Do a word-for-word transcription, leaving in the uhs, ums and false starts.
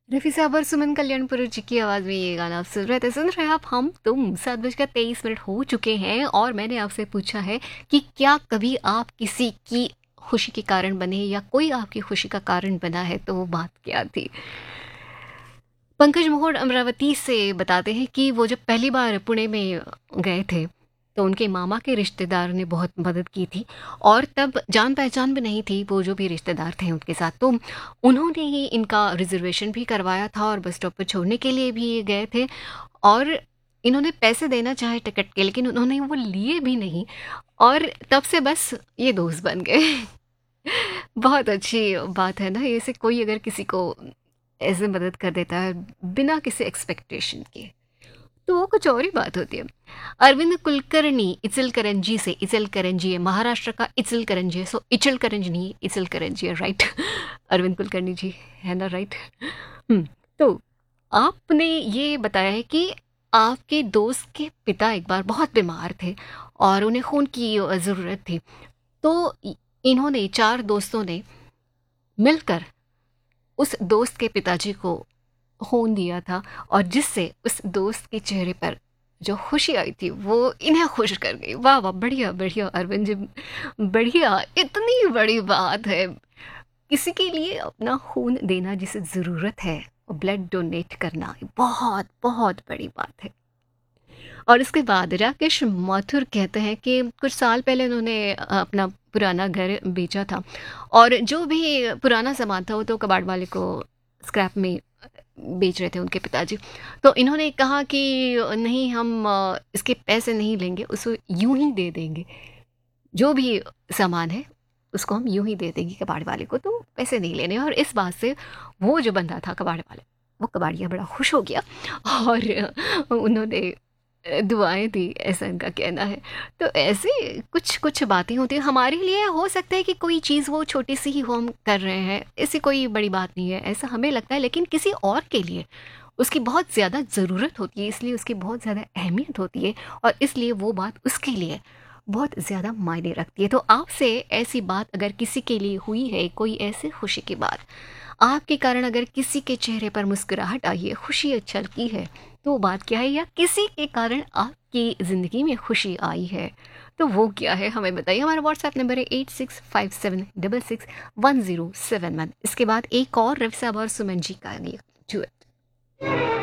रफ़ी साहब और सुमन कल्याणपुर जी की आवाज़ में ये गाना आप सुन रहे थे। सुन रहे हैं आप हम तुम। सात बजकर तेईस मिनट हो चुके हैं और मैंने आपसे पूछा है कि क्या कभी आप किसी की खुशी के कारण बने या कोई आपकी खुशी का कारण बना है, तो वो बात क्या थी? पंकज मोहन अमरावती से बताते हैं कि वो जब पहली बार पुणे में गए थे तो उनके मामा के रिश्तेदार ने बहुत मदद की थी और तब जान पहचान भी नहीं थी वो जो भी रिश्तेदार थे उनके साथ, तो उन्होंने ही इनका रिजर्वेशन भी करवाया था और बस स्टॉप पर छोड़ने के लिए भी ये गए थे। और इन्होंने पैसे देना चाहे टिकट के, लेकिन उन्होंने वो लिए भी नहीं और तब से बस ये दोस्त बन गए। बहुत अच्छी बात है ना, ऐसे कोई अगर किसी को ऐसे मदद कर देता है बिना किसी एक्सपेक्टेशन के, तो वो कुछ और ही बात होती है। अरविंद कुलकर्णी इचलकरंजी से, इचलकरंजी है महाराष्ट्र का, इचलकरंजी है, सो इचलकरंजी नहीं इचलकरंजी है, राइट। अरविंद कुलकर्णी जी है ना, राइट। हम्म, तो आपने ये बताया है कि आपके दोस्त के पिता एक बार बहुत बीमार थे और उन्हें खून की ज़रूरत थी, तो इ- इन्होंने चार दोस्तों ने मिलकर उस दोस्त के पिताजी को खून दिया था और जिससे उस दोस्त के चेहरे पर जो खुशी आई थी वो इन्हें खुश कर गई। वाह वाह, बढ़िया बढ़िया अरविंद जी, बढ़िया। इतनी बड़ी बात है, किसी के लिए अपना खून देना जिसे ज़रूरत है, ब्लड डोनेट करना, बहुत बहुत बड़ी बात है। और इसके बाद राकेश माथुर कहते हैं कि कुछ साल पहले उन्होंने अपना पुराना घर बेचा था और जो भी पुराना सामान था वो तो कबाड़ वाले को स्क्रैप में बेच रहे थे उनके पिताजी। तो इन्होंने कहा कि नहीं, हम अ, इसके पैसे नहीं लेंगे, उसको यूं ही दे देंगे, जो भी सामान है उसको हम यूं ही दे देंगे कबाड़ वाले को, तो पैसे नहीं लेने। और इस बात से वो जो बंदा था कबाड़ वाले, वो कबाड़िया बड़ा खुश हो गया और अ, उन्होंने अ, दुआएं दी, ऐसा इनका कहना है। तो ऐसे कुछ कुछ बातें होती हैं हमारे लिए, हो सकता है कि कोई चीज़ वो छोटी सी ही हो हम कर रहे हैं, ऐसी कोई बड़ी बात नहीं है ऐसा हमें लगता है, लेकिन किसी और के लिए उसकी बहुत ज़्यादा ज़रूरत होती है, इसलिए उसकी बहुत ज़्यादा अहमियत होती है और इसलिए वो बात उसके लिए बहुत ज़्यादा मायने रखती है। तो आपसे ऐसी बात अगर किसी के लिए हुई है, कोई ऐसी खुशी की बात आपके कारण अगर किसी के चेहरे पर मुस्कुराहट आई है, खुशी छलकी है, तो वो बात क्या है, या किसी के कारण आपकी ज़िंदगी में खुशी आई है, तो वो क्या है हमें बताइए। हमारा व्हाट्सएप नंबर है eight six five seven double six one zero seven one. इसके बाद एक और रवि साहब और सुमन जी का ये duet।